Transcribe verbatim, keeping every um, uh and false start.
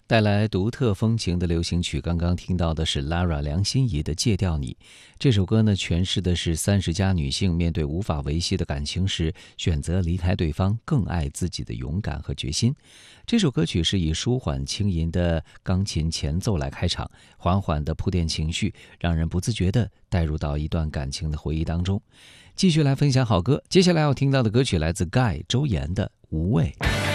带来独特风情的流行曲，刚刚听到的是 Lara 梁心颐的《戒掉你》。这首歌呢，诠释的是三十加女性面对无法维系的感情时，选择离开对方，更爱自己的勇敢和决心。这首歌曲是以舒缓轻吟的钢琴前奏来开场，缓缓地铺垫情绪，让人不自觉地带入到一段感情的回忆当中。继续来分享好歌，接下来要听到的歌曲来自 Guy 周岩的《无畏》。